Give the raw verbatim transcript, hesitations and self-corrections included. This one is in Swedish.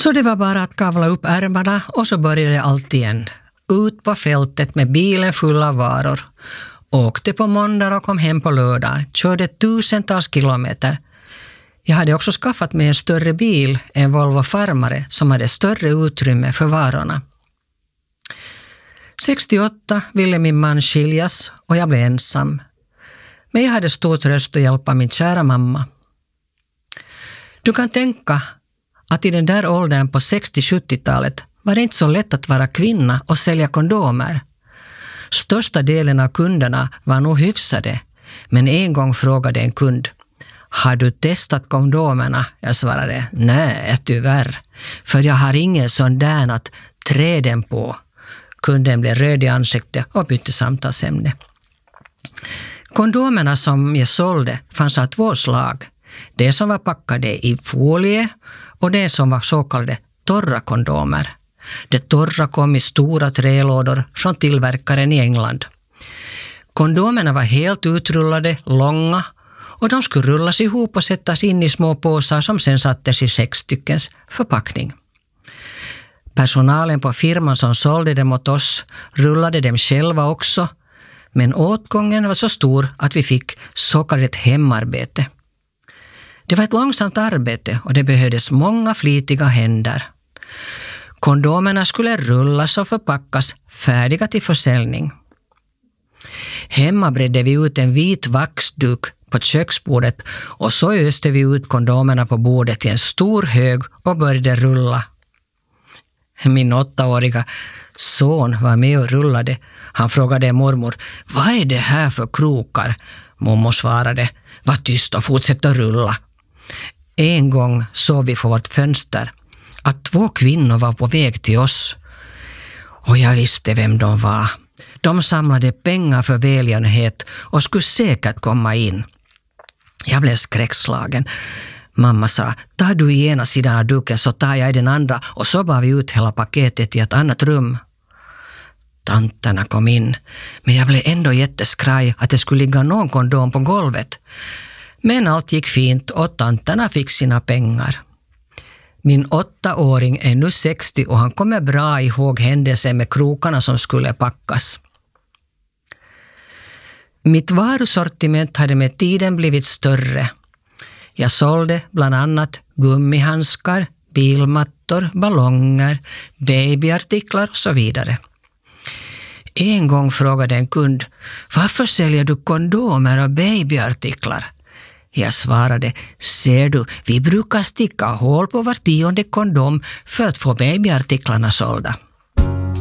Så det var bara att kavla upp ärmarna och så började allt igen. Ut på fältet med bilen full av varor. Åkte på måndag och kom hem på lördag. Körde tusentals kilometer. Jag hade också skaffat mig en större bil, en Volvo Farmare, som hade större utrymme för varorna. sextioåtta ville min man skiljas och jag blev ensam. Men jag hade stor tröst att hjälpa min kära mamma. Du kan tänka att i den där åldern på sextio-sjuttiotalet var det inte så lätt att vara kvinna och sälja kondomer. Största delen av kunderna var nog hyfsade, men en gång frågade en kund: har du testat kondomerna? Jag svarade: nej, tyvärr, för jag har ingen sån där att trä den på. Kunden blev röd i ansiktet och bytte samtalsämne. Kondomerna som jag sålde fanns av två slag. Det som var packade i folie och det som var så kallade torra kondomer. Det torra kom i stora trälådor från tillverkaren i England. Kondomerna var helt utrullade, långa, och de skulle rullas ihop och sättas in i små påsar som sen sattes i sex styckens förpackning. Personalen på firman som sålde dem åt oss rullade dem själva också, men åtgången var så stor att vi fick så kallat hemarbete. Det var ett långsamt arbete och det behövdes många flitiga händer. Kondomerna skulle rullas och förpackas färdiga till försäljning. Hemma bredde vi ut en vit vaxduk på köksbordet och så öste vi ut kondomerna på bordet i en stor hög och började rulla. Min åttaåriga son var med och rullade. Han frågade mormor: vad är det här för krokar? Mormor svarade: var tyst och fortsätt att rulla. En gång såg vi för vårt fönster att två kvinnor var på väg till oss. Och jag visste vem de var. De samlade pengar för välgörenhet och skulle säkert komma in. Jag blev skräckslagen. Mamma sa: ta du i ena sidan av duken så tar jag i den andra, och så bar vi ut hela paketet i ett annat rum. Tanterna kom in, men jag blev ändå jätteskraj att det skulle ligga någon kondom på golvet. Men allt gick fint och tanterna fick sina pengar. Min åttaåring är nu sextio och han kommer bra ihåg händelsen med krokarna som skulle packas. Mitt varusortiment hade med tiden blivit större. Jag sålde bland annat gummihandskar, bilmattor, ballonger, babyartiklar och så vidare. En gång frågade en kund: varför säljer du kondomer och babyartiklar? Jag svarade: ser du, vi brukar sticka hål på var tionde kondom för att få babyartiklarna sålda.